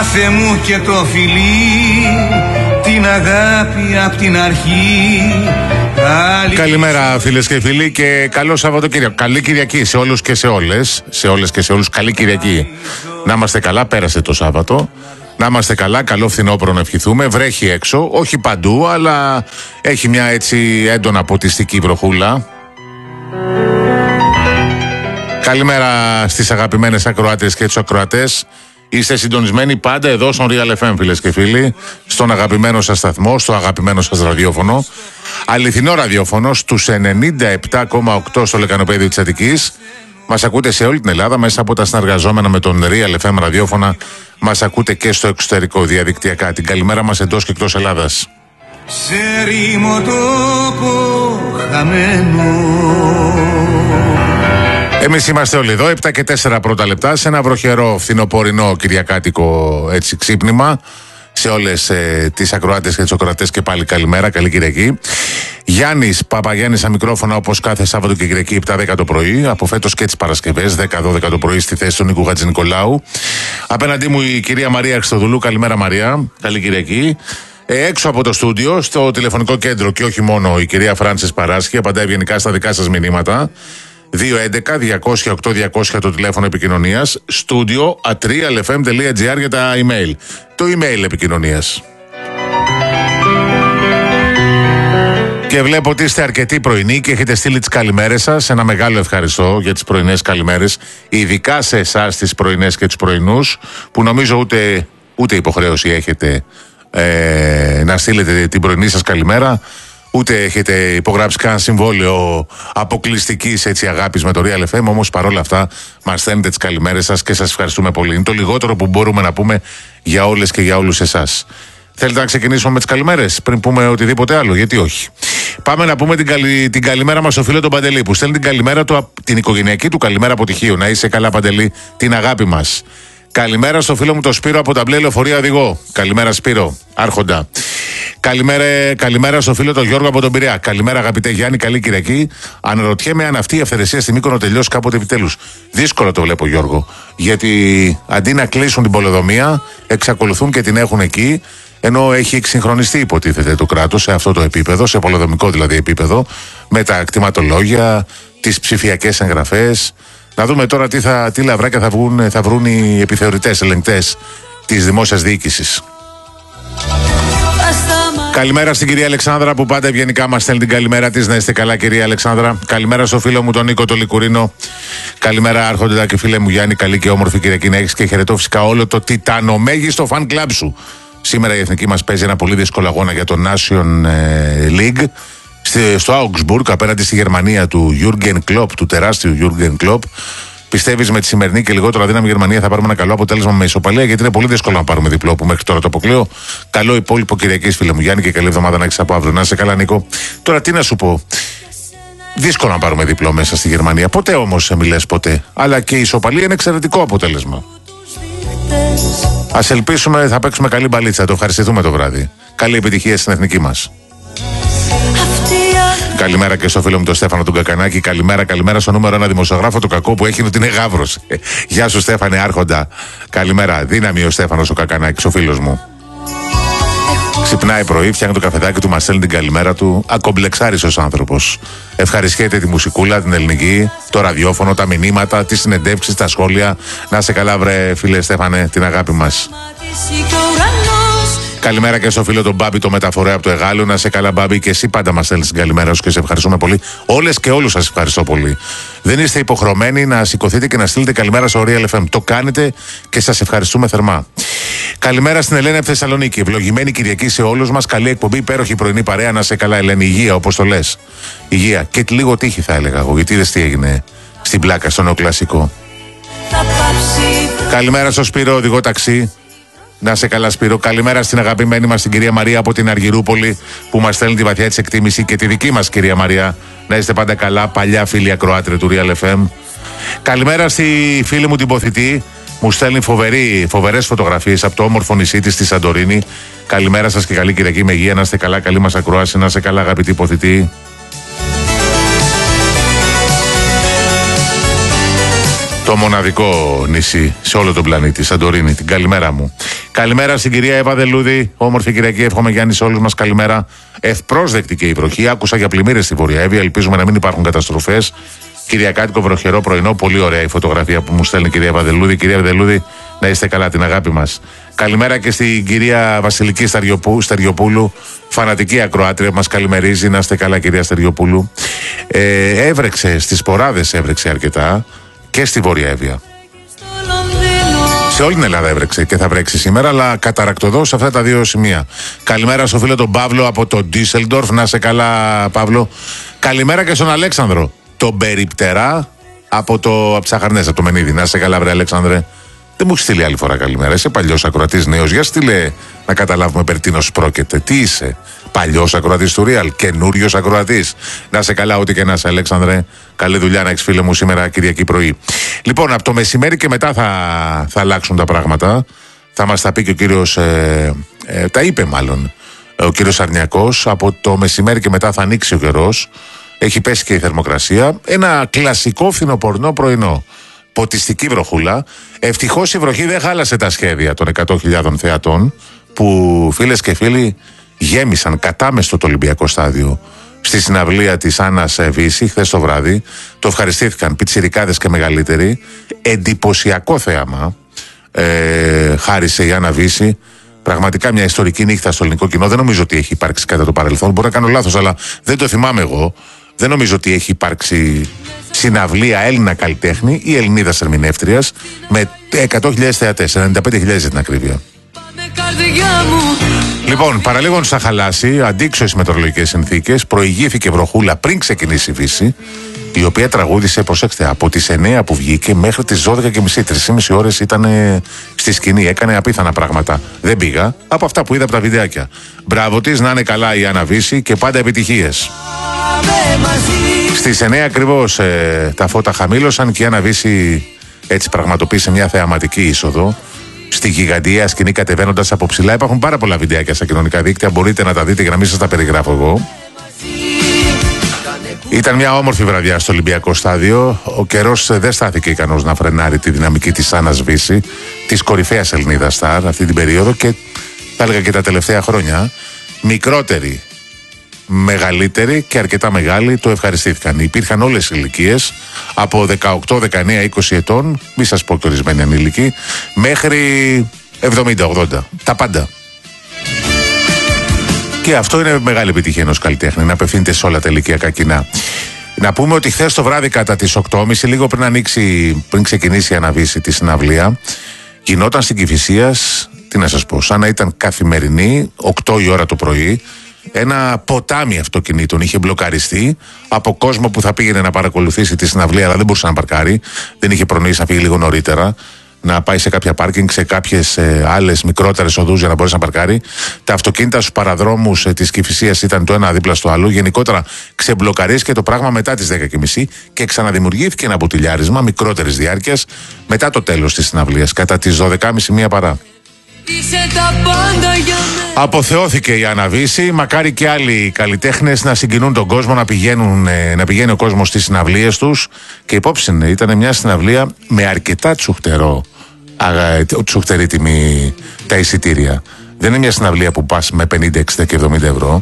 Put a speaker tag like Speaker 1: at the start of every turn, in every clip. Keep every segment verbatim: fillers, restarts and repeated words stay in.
Speaker 1: Άσε μου και το φιλί, την αγάπη απ' την αρχή.
Speaker 2: Καλημέρα φίλες και φίλοι και καλό Σαββατοκύριακο. Καλή Κυριακή σε όλους και σε όλες. Σε όλες και σε όλους καλή Κυριακή. Να είμαστε καλά, πέρασε το Σάββατο. Να είμαστε καλά, καλό φθινόπωρο να ευχηθούμε. Βρέχει έξω, όχι παντού, αλλά έχει μια έτσι έντονα ποτιστική βροχούλα. Καλημέρα στις αγαπημένες ακροάτες και τους ακροατές. Είστε συντονισμένοι πάντα εδώ στον Real εφ εμ, φίλες και φίλοι, στον αγαπημένο σας σταθμό, στο αγαπημένο σας ραδιόφωνο. Αληθινό ραδιόφωνο στους ενενήντα επτά κόμμα οκτώ στο λεκανοπέδιο της Αττικής. Μας ακούτε σε όλη την Ελλάδα μέσα από τα συνεργαζόμενα με τον Real εφ εμ ραδιόφωνα. Μας ακούτε και στο εξωτερικό διαδικτυακά. Την καλημέρα μας εντός και εκτός Ελλάδας.
Speaker 1: Σε ρήμο τόπο χαμένο.
Speaker 2: Εμείς είμαστε όλοι εδώ, επτά και τέσσερα πρώτα λεπτά, σε ένα βροχερό φθινοπορεινό κυριακάτικο έτσι ξύπνημα. Σε όλες ε, τις ακροάτες και τους ακροατές και πάλι καλημέρα, καλή Κυριακή. Γιάννης Παπαγιάννης στα μικρόφωνα όπως κάθε Σάββατο και Κυριακή επτά δέκα το πρωί. Από φέτος και τις Παρασκευές δέκα δώδεκα το πρωί στη θέση του Νίκου Χατζηνικολάου. Απέναντί μου η κυρία Μαρία Χριστοδουλού. Καλημέρα Μαρία, καλή Κυριακή. Ε, έξω από το στούντιο, στο τηλεφωνικό κέντρο και όχι μόνο η κυρία Φράνσης Παράσχη, απαντάει ευγενικά στα δικά σας μηνύματα. δύο έντεκα διακόσια οκτώ διακόσια το τηλέφωνο επικοινωνίας, στούντιο at realfm τελεία gr για τα email. Το email επικοινωνίας. Και βλέπω ότι είστε αρκετοί πρωινοί και έχετε στείλει τις καλημέρες σας. Ένα μεγάλο ευχαριστώ για τις πρωινές καλημέρες, ειδικά σε εσάς τις πρωινές και τους πρωινούς, που νομίζω ούτε, ούτε υποχρέωση έχετε ε, να στείλετε την πρωινή σας καλημέρα. Ούτε έχετε υπογράψει καν συμβόλαιο αποκλειστικής έτσι αγάπης με το Real εφ εμ, όμως παρόλα αυτά μας στέλνετε τις καλημέρες σας και σας ευχαριστούμε πολύ. Είναι το λιγότερο που μπορούμε να πούμε για όλες και για όλους εσάς. Θέλετε να ξεκινήσουμε με τις καλημέρες πριν πούμε οτιδήποτε άλλο, γιατί όχι. Πάμε να πούμε την, καλη, την καλημέρα μας στο φίλο τον Παντελή, που στέλνει την καλημέρα του, την οικογενειακή του καλημέρα από τυχείο. Να είσαι καλά Παντελή, την αγάπη μας. Καλημέρα στο φίλο μου το Σπύρο από τα μπλε λεωφορεία οδηγό. Καλημέρα Σπύρο, άρχοντα. Καλημέρα, καλημέρα στο φίλο τον Γιώργο από τον Πειραιά. Καλημέρα αγαπητέ Γιάννη, καλή Κυριακή. Αναρωτιέμαι αν αυτή η αυθαιρεσία στη Μύκονο τελειώσει κάποτε επιτέλους. Δύσκολο το βλέπω Γιώργο. Γιατί αντί να κλείσουν την πολεοδομία, εξακολουθούν και την έχουν εκεί. Ενώ έχει εξυγχρονιστεί υποτίθεται το κράτος σε αυτό το επίπεδο, σε πολεοδομικό δηλαδή επίπεδο, με τα κτηματολόγια, τις ψηφιακές εγγραφές. Να δούμε τώρα τι, θα, τι λαβράκια θα, βγουν, θα βρουν οι επιθεωρητές, ελεγκτές της δημόσιας διοίκησης. Καλημέρα στην κυρία Αλεξάνδρα που πάντα ευγενικά μας στέλνει την καλημέρα της. Να είστε καλά κυρία Αλεξάνδρα. Καλημέρα στο φίλο μου τον Νίκο το Λικουρίνο. Καλημέρα άρχοντα και φίλε μου Γιάννη. Καλή και όμορφη Κυριακή να έχεις και χαιρετώ φυσικά όλο το τιτανομέγιστο fan club σου. Σήμερα η εθνική μας παίζει ένα πολύ δύσκολο αγώνα για το Nation League στο Augsburg απέναντι στη Γερμανία του Jürgen Klopp, του τεράστιου Jürgen Klopp. Πιστεύεις με τη σημερινή και λιγότερο αδύναμη Γερμανία θα πάρουμε ένα καλό αποτέλεσμα με ισοπαλία? Γιατί είναι πολύ δύσκολο να πάρουμε διπλό που μέχρι τώρα το αποκλείω. Καλό υπόλοιπο Κυριακής φίλε μου Γιάννη και καλή εβδομάδα να έχεις από αύριο. Να είσαι καλά Νίκο. Τώρα τι να σου πω. Δύσκολο να πάρουμε διπλό μέσα στη Γερμανία. Ποτέ όμως μη λες ποτέ. Αλλά και η ισοπαλία είναι εξαιρετικό αποτέλεσμα. Ας ελπίσουμε θα παίξουμε καλή μπαλίτσα. Το ευχαριστηθούμε το βράδυ. Καλή επιτυχία στην εθνική μας. Καλημέρα και στο φίλο μου τον Στέφανο τον Κακανάκη. Καλημέρα, καλημέρα στο νούμερο ένα δημοσιογράφο το κακό που έχει ότι είναι γάβρος. Γεια σου Στέφανε άρχοντα. Καλημέρα, δύναμη ο Στέφανος ο Κακανάκης, ο φίλος μου. Ξυπνάει πρωί, φτιάχνει το καφεδάκι του, μας στέλνει την καλημέρα του. Ακομπλεξάριστος άνθρωπος. Ευχαριστιέται τη μουσικούλα, την ελληνική, το ραδιόφωνο, τα μηνύματα, τις συνεντεύξεις, τα σχόλια. Να σε καλά βρε φίλε Στέφανε, την αγάπη μας. Καλημέρα και στο φίλο τον Μπάμπη, το μεταφορέα από το Εγάλεο. Να σε καλά, Μπάμπη, και εσύ πάντα μας στέλνεις την καλημέρα σου και σε ευχαριστούμε πολύ. Όλες και όλους σας ευχαριστώ πολύ. Δεν είστε υποχρεωμένοι να σηκωθείτε και να στείλετε καλημέρα στο Real εφ εμ. Το κάνετε και σας ευχαριστούμε θερμά. Καλημέρα στην Ελένη από Θεσσαλονίκη. Ευλογημένη Κυριακή σε όλους μας. Καλή εκπομπή, υπέροχη πρωινή παρέα. Να σε καλά, Ελένη. Υγεία, όπως το λες. Υγεία. Και λίγο τύχη θα έλεγα εγώ, γιατί είδες τι έγινε στην πλάκα, στο νεοκλασικό. Καλημέρα στο Σπύρο, οδηγό ταξί. Να σε καλά Σπύρο. Καλημέρα στην αγαπημένη μας την κυρία Μαρία από την Αργυρούπολη που μας στέλνει τη βαθιά της εκτίμηση και τη δική μας κυρία Μαρία. Να είστε πάντα καλά, παλιά φίλη ακροάτρια του Real εφ εμ. Καλημέρα στη φίλη μου την Ποθητή. Μου στέλνει φοβερή, φοβερές φωτογραφίες από το όμορφο νησί της στη Σαντορίνη. Καλημέρα σας και καλή Κυριακή με υγεία. Να είστε καλά, καλή μας ακρόαση. Να είστε καλά αγαπητή Ποθητή. Το μοναδικό νησί σε όλο τον πλανήτη, Σαντορίνη. Την καλημέρα μου. Καλημέρα στην κυρία Εύα Δελούδη. Όμορφη Κυριακή, εύχομαι Γιάννη σε όλους μας. Καλημέρα. Ευπρόσδεκτη και η βροχή. Άκουσα για πλημμύρες στη Βόρεια Εύβοια. Ελπίζουμε να μην υπάρχουν καταστροφές. Κυριακάτικο βροχερό πρωινό. Πολύ ωραία η φωτογραφία που μου στέλνει η κυρία Εύα Δελούδη. Κυρία Δελούδη, να είστε καλά, την αγάπη μας. Καλημέρα και στην κυρία Βασιλική Στεριοπούλου, φανατική ακροάτρια, μας καλημερίζει. Να είστε καλά, κυρία Στεριοπούλου. Ε, έβρεξε, στις Ποράδες έβρεξε αρκετά και στη Βόρεια Εύβοια. Σε όλη την Ελλάδα έβρεξε και θα βρέξει σήμερα, αλλά καταρακτωδώς σε αυτά τα δύο σημεία. Καλημέρα στο φίλο τον Παύλο από το Ντίσελντορφ. Να είσαι καλά, Παύλο. Καλημέρα και στον Αλέξανδρο, τον Περιπτερά από το Ψαχαρνές, από το Μενίδη. Να είσαι καλά, βρε Αλέξανδρε. Δεν μου έχει στείλει άλλη φορά καλημέρα. Είσαι παλιός ακροατής, νέος. Για στείλε να καταλάβουμε περί τίνος πρόκειται. Τι είσαι, παλιός ακροατής του Real, καινούριος ακροατής. Να είσαι καλά, ό,τι και να είσαι, Αλέξανδρε. Καλή δουλειά να έχεις, φίλε μου, σήμερα Κυριακή πρωί. Λοιπόν, από το μεσημέρι και μετά θα, θα αλλάξουν τα πράγματα. Θα μας τα πει και ο κύριος. Ε, ε, τα είπε μάλλον ο κύριος Αρνιακός. Από το μεσημέρι και μετά θα ανοίξει ο καιρός. Έχει πέσει και η θερμοκρασία. Ένα κλασικό φθινοπορεινό πρωινό. Ποτιστική βροχούλα. Ευτυχώς η βροχή δεν χάλασε τα σχέδια των εκατό χιλιάδων θεατών που, φίλες και φίλοι, γέμισαν κατάμεστο το Ολυμπιακό Στάδιο στη συναυλία της Άννας Βύση χθες το βράδυ. Το ευχαριστήθηκαν πιτσιρικάδες και μεγαλύτεροι. Εντυπωσιακό θέαμα ε, χάρισε η Άννα Βύση. Πραγματικά μια ιστορική νύχτα στο ελληνικό κοινό. Δεν νομίζω ότι έχει υπάρξει κατά το παρελθόν. Μπορώ να κάνω λάθος, αλλά δεν το θυμάμαι εγώ. Δεν νομίζω ότι έχει υπάρξει συναυλία Έλληνα καλλιτέχνη ή Ελληνίδας ερμηνεύτριας με εκατό χιλιάδες θεατές, ενενήντα πέντε χιλιάδες για την ακρίβεια. Λοιπόν, παραλίγο θα χαλάσει, αντίξωες μετεωρολογικές συνθήκες, προηγήθηκε βροχούλα πριν ξεκινήσει η Βύση, η οποία τραγούδισε, προσέξτε, από τις εννιά που βγήκε μέχρι τις δώδεκα και μισή, τρεις και μισή ώρες ήταν στη σκηνή, έκανε απίθανα πράγματα. Δεν πήγα, από αυτά που είδα από τα βιντεάκια. Μπράβο της, να είναι καλά η Άννα Βύση και πάντα επιτυχίες. Στις εννιά ακριβώς ε, τα φώτα χαμήλωσαν και η Άννα Βύση έτσι πραγματοποίησε μια θεαματική είσοδο στη γιγαντιαία σκηνή κατεβαίνοντας από ψηλά. Υπάρχουν πάρα πολλά βιντεάκια στα κοινωνικά δίκτυα, μπορείτε να τα δείτε για να μην σας τα περιγράφω εγώ. Ήταν μια όμορφη βραδιά στο Ολυμπιακό Στάδιο. Ο καιρός δεν στάθηκε ικανός να φρενάρει τη δυναμική της Άννας Βύση, της κορυφαίας Ελληνίδας στάρ αυτή την περίοδο και θα έλεγα και τα τελευταία χρόνια. Μικρότεροι, μεγαλύτεροι και αρκετά μεγάλοι το ευχαριστήθηκαν. Υπήρχαν όλες οι ηλικίες, από δεκαοκτώ, δεκαεννιά, είκοσι ετών, μη σας πω και ορισμένοι ανήλικοι, μέχρι εβδομήντα, ογδόντα. Τα πάντα. Και αυτό είναι μεγάλη επιτυχία ενός καλλιτέχνη, να απευθύνεται σε όλα τα ηλικιακά κοινά. Να πούμε ότι χθες το βράδυ κατά τις οκτώ και μισή, λίγο πριν, ανοίξει, πριν ξεκινήσει η Άννα Βύση τη συναυλία, γινόταν στην Κηφισίας, τι να σας πω, σαν να ήταν καθημερινή, οκτώ η ώρα το πρωί, ένα ποτάμι αυτοκινήτων είχε μπλοκαριστεί από κόσμο που θα πήγαινε να παρακολουθήσει τη συναυλία, αλλά δεν μπορούσε να παρκάρει. Δεν είχε προνοήσει να φύγει λίγο νωρίτερα, να πάει σε κάποια πάρκινγκ, σε κάποιες ε, άλλες μικρότερες οδούς για να μπορέσει να παρκάρει. Τα αυτοκίνητα στους παραδρόμους ε, της Κηφισίας ήταν το ένα δίπλα στο άλλο. Γενικότερα ξεμπλοκαρίστηκε το πράγμα μετά τις δέκα και μισή και ξαναδημιουργήθηκε ένα μπουτιλιάρισμα μικρότερης διάρκειας μετά το τέλος της συναυλίας, κατά τις δώδεκα και μισή μία παρά. Αποθεώθηκε η Άννα Βύση. Μακάρι και άλλοι καλλιτέχνες να συγκινούν τον κόσμο, να, πηγαίνουν, να πηγαίνει ο κόσμος στις συναυλίες τους. Και υπόψη ήταν μια συναυλία με αρκετά τσουχτερό, τσουχτερή τιμή τα εισιτήρια. Δεν είναι μια συναυλία που πας με πενήντα, εξήντα και εβδομήντα ευρώ.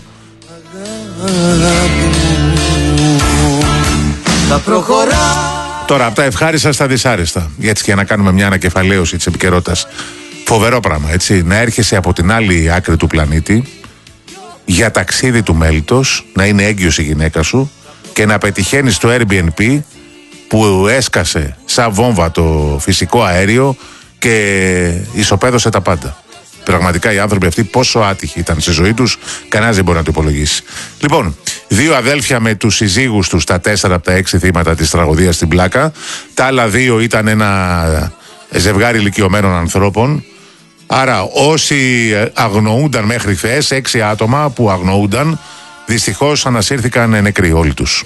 Speaker 2: Τώρα από τα ευχάριστα στα δυσάρεστα, έτσι και να κάνουμε μια ανακεφαλαίωση της επικαιρότητας. Φοβερό πράγμα, έτσι, να έρχεσαι από την άλλη άκρη του πλανήτη για ταξίδι του μέλιτος, να είναι έγκυος η γυναίκα σου και να πετυχαίνεις το Airbnb που έσκασε σαν βόμβα το φυσικό αέριο και ισοπαίδωσε τα πάντα. Πραγματικά οι άνθρωποι αυτοί πόσο άτυχοι ήταν στη ζωή τους, κανένας δεν μπορεί να το υπολογίσει. Λοιπόν, δύο αδέλφια με τους συζύγους τους, τα τέσσερα από τα έξι θύματα της τραγωδίας στην Πλάκα. Τα άλλα δύο ήταν ένα ζευγάρι ηλικιωμένων ανθρώπων. Άρα όσοι αγνοούνταν μέχρι χθες, έξι άτομα που αγνοούνταν, δυστυχώς ανασύρθηκαν νεκροί όλοι τους.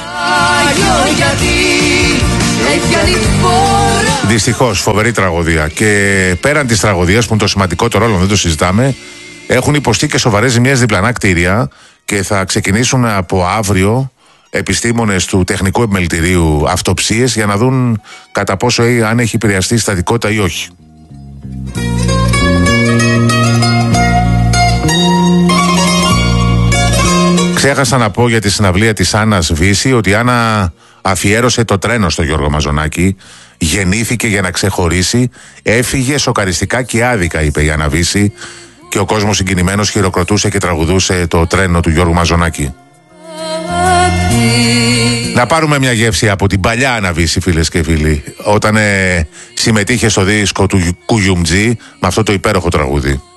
Speaker 2: Δυστυχώς, φοβερή τραγωδία. Και πέραν της τραγωδίας, που είναι το σημαντικότερο όλο, δεν το συζητάμε, έχουν υποστεί και σοβαρές ζημιές διπλανά κτίρια και θα ξεκινήσουν από αύριο επιστήμονες του Τεχνικού Επιμελητηρίου αυτοψίες για να δουν κατά πόσο αν έχει επηρεαστεί η στατικότητα ή όχι. Ξέχασα να πω για τη συναυλία της Άννας Βύση ότι η Άννα αφιέρωσε το τρένο στο Γιώργο Μαζονάκη. Γεννήθηκε για να ξεχωρίσει, έφυγε σοκαριστικά και άδικα, είπε η Άννα Βύση, και ο κόσμος συγκινημένος χειροκροτούσε και τραγουδούσε το τρένο του Γιώργου Μαζονάκη. Να πάρουμε μια γεύση από την παλιά Άννα Βύση, φίλες και φίλοι, όταν ε, συμμετείχε στο δίσκο του Κουγιουμτζή με αυτό το υπέροχο τραγούδι.